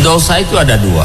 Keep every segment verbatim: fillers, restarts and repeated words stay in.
Dosa itu ada dua.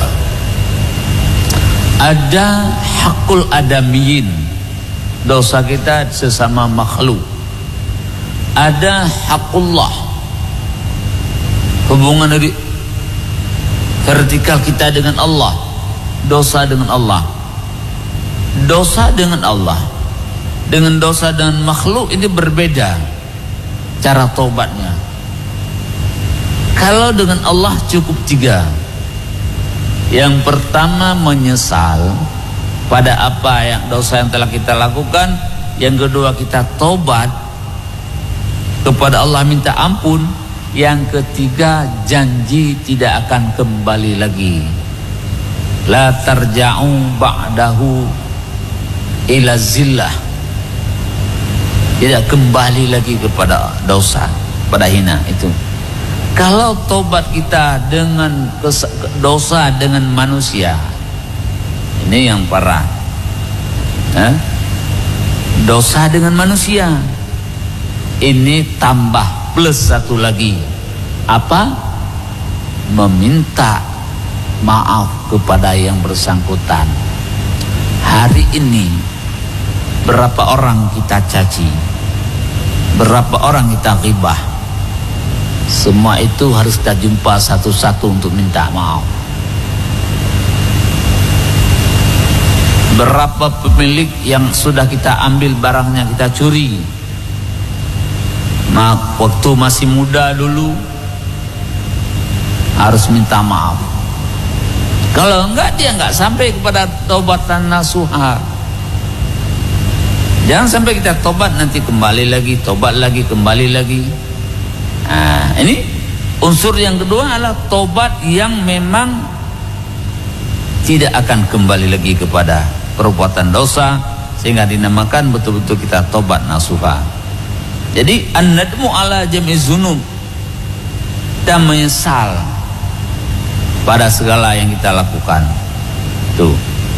Ada hakul adamiyin, dosa kita sesama makhluk. Ada hakullah, hubungan dari vertikal kita dengan Allah, dosa dengan Allah. Dosa dengan Allah dengan dosa dengan makhluk ini berbeda cara taubatnya. Kalau dengan Allah cukup tiga. Yang pertama menyesal pada apa yang dosa yang telah kita lakukan. Yang kedua kita taubat kepada Allah, minta ampun. Yang ketiga janji tidak akan kembali lagi. La tarja'u ba'dahu ila zillah, tidak kembali lagi kepada dosa, pada hina itu. Kalau tobat kita dengan dosa dengan manusia, ini yang parah. eh? Dosa dengan manusia ini tambah plus satu lagi, apa? Meminta maaf kepada yang bersangkutan. Hari ini berapa orang kita caci, berapa orang kita ghibah, semua itu harus kita jumpa satu-satu untuk minta maaf. Berapa pemilik yang sudah kita ambil barangnya, kita curi, nah, waktu masih muda dulu harus minta maaf. Kalau enggak, dia enggak sampai kepada taubatan nasuha. Jangan sampai kita tobat nanti kembali lagi, tobat lagi, kembali lagi. Nah, ini unsur yang kedua adalah tobat yang memang tidak akan kembali lagi kepada perbuatan dosa, sehingga dinamakan betul-betul kita tobat nasuha. Jadi an-nadmu ala jami'iz dzunub, kita menyesal pada segala yang kita lakukan. Tuh.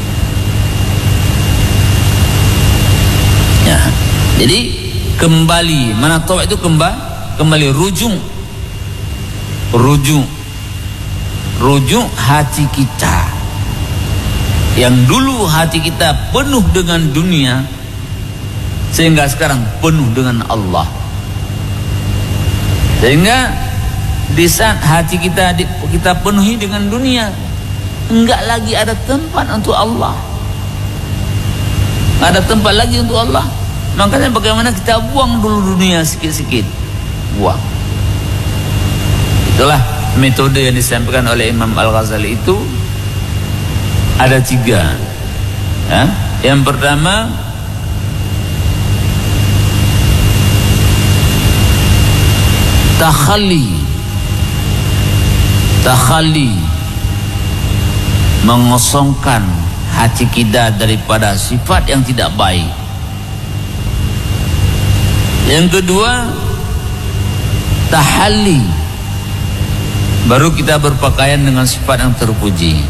Ya. Jadi kembali, mana taubat itu kembali, kembali rujuk, rujuk, rujuk hati kita. Yang dulu hati kita penuh dengan dunia, sehingga sekarang penuh dengan Allah. Sehingga di saat hati kita kita penuhi dengan dunia, enggak lagi ada tempat untuk Allah, enggak ada tempat lagi untuk Allah. Makanya bagaimana kita buang dulu dunia sikit-sikit, buang. Itulah metode yang disampaikan oleh Imam Al-Ghazali itu ada tiga. Ya? Yang pertama, takhali, takhali, mengosongkan hati kita daripada sifat yang tidak baik. Yang kedua, tahalli, baru kita berpakaian dengan sifat yang terpuji.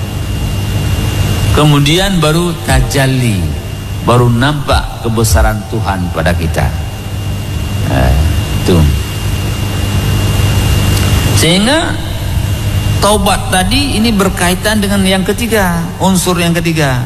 Kemudian baru tajalli, baru nampak kebesaran Tuhan pada kita. Nah, itu. Sehingga taubat tadi ini berkaitan dengan yang ketiga, unsur yang ketiga.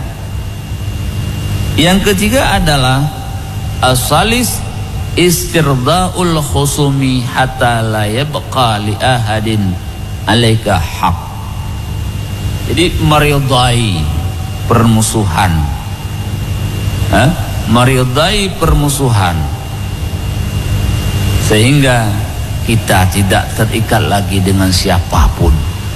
Yang ketiga adalah as-salis istirda'ul khusumi hatta la yabqa li ahadin alaika haq. Jadi meridai permusuhan, ha? meridai permusuhan, sehingga kita tidak terikat lagi dengan siapapun.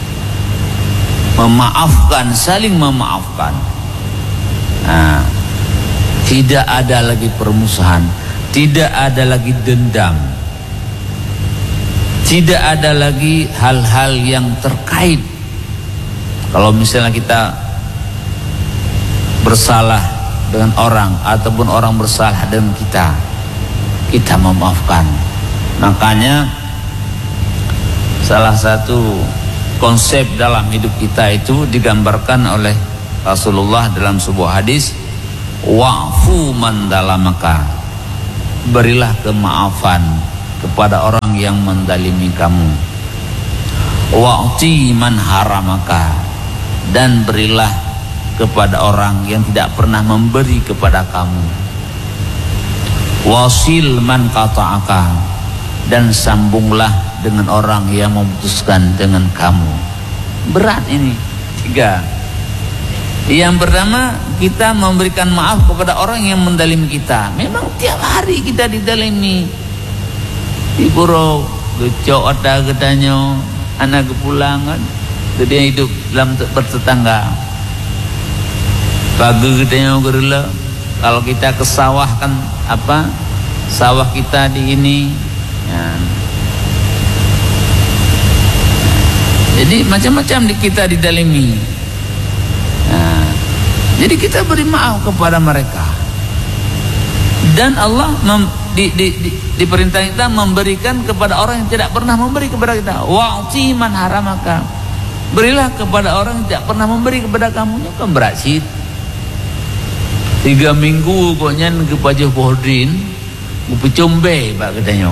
Memaafkan, saling memaafkan. Nah, tidak ada lagi permusuhan, tidak ada lagi dendam, tidak ada lagi hal-hal yang terkait. Kalau misalnya kita bersalah dengan orang ataupun orang bersalah dengan kita, kita memaafkan. Makanya salah satu konsep dalam hidup kita itu digambarkan oleh Rasulullah dalam sebuah hadis, wa'fu man dalamaka, berilah kemaafan kepada orang yang mendalimi kamu. wa'ti man haramaka, dan berilah kepada orang yang tidak pernah memberi kepada kamu. Wasil man qata'aka, dan sambunglah dengan orang yang memutuskan dengan kamu. Berat ini. Tiga. Yang pertama, kita memberikan maaf kepada orang yang mendalimi kita. Memang tiap hari kita didalimi. Di pura gecok ada gedanya, anak kepulangan, dia hidup dalam bertetangga. Pagi gedanya gerila. Kalau kita ke sawah kan apa? Sawah kita di ini. Ya. Jadi macam-macam di kita didalimi. Nah, jadi kita beri maaf kepada mereka. Dan Allah mem, di, di, di, diperintah kita memberikan kepada orang yang tidak pernah memberi kepada kita. Wa'ti man haramaka, berilah kepada orang yang tidak pernah memberi kepada kamu. Ini kan berat sih. Tiga minggu koknya ke Pajah Pohdin, ke Pecombe pak katanya.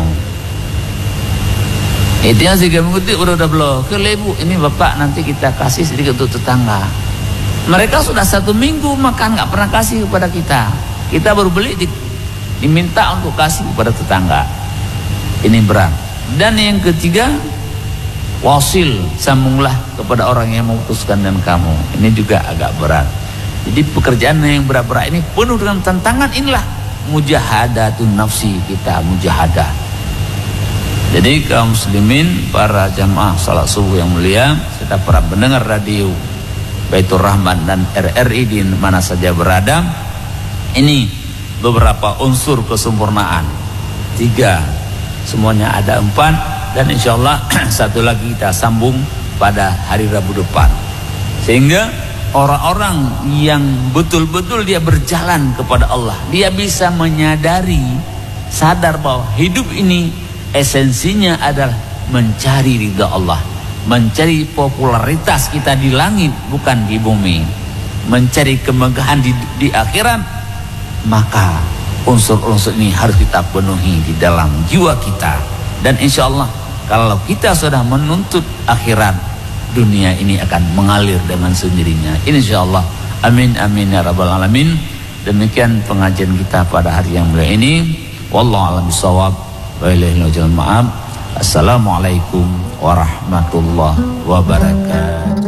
Itu yang tiga minggu itu udah udah belum. Ke lebu ini bapak nanti kita kasih sedikit untuk tetangga. Mereka sudah satu minggu makan nggak pernah kasih kepada kita. Kita baru beli di, diminta untuk kasih kepada tetangga. Ini berat. Dan yang ketiga, wasil, sambunglah kepada orang yang memutuskan dengan kamu. Ini juga agak berat. Jadi pekerjaan yang berat-berat ini penuh dengan tantangan. Inilah mujahadatun nafsi kita, mujahadah. Jadi kaum muslimin, para jamaah salat subuh yang mulia, kita para pendengar radio Baitur Rahman dan R R I di mana saja berada, ini beberapa unsur kesempurnaan. Tiga, semuanya ada empat, dan insya Allah satu lagi kita sambung pada hari Rabu depan. Sehingga orang-orang yang betul-betul dia berjalan kepada Allah, dia bisa menyadari, sadar bahwa hidup ini esensinya adalah mencari ridha Allah, mencari popularitas kita di langit bukan di bumi, mencari kemegahan di, di akhirat. Maka unsur-unsur ini harus kita penuhi di dalam jiwa kita. Dan insya Allah kalau kita sudah menuntut akhirat, dunia ini akan mengalir dengan sendirinya, insya Allah. Amin amin ya rabbal alamin. Demikian pengajian kita pada hari yang mulia ini. Wallahu a'lam bishawab. Wa ilaihi al ma'ab. Assalamualaikum warahmatullahi wabarakatuh.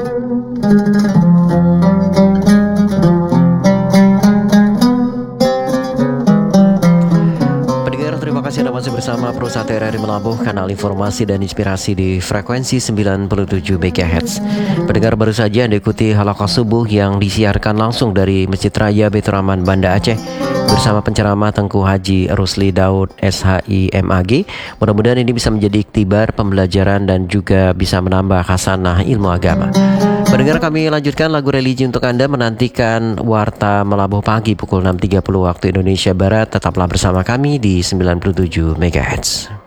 Pendengar, terima kasih Anda masih bersama Perusahaan R R I Melabuh, kanal informasi dan inspirasi di frekuensi sembilan puluh tujuh megahertz. Pendengar, baru saja Anda ikuti halaqah subuh yang disiarkan langsung dari Masjid Raya Baitur Rahman, Banda Aceh, bersama penceramah Tengku Haji Rusli Daud S H I M A G. Mudah-mudahan ini bisa menjadi iktibar pembelajaran dan juga bisa menambah khasanah ilmu agama. Pendengar, kami lanjutkan lagu religi untuk Anda, menantikan Warta Melabuh pagi pukul enam tiga puluh waktu Indonesia Barat. Tetaplah bersama kami di sembilan puluh tujuh megahertz.